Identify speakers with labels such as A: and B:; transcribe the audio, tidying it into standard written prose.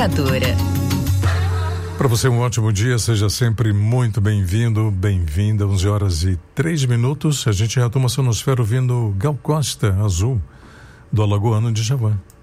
A: Educadora.
B: Para você um ótimo dia, seja sempre muito bem-vindo, bem-vinda. 11h03. A gente retoma a Sonosfera ouvindo Gal Costa, Azul, do Alagoano Djavan.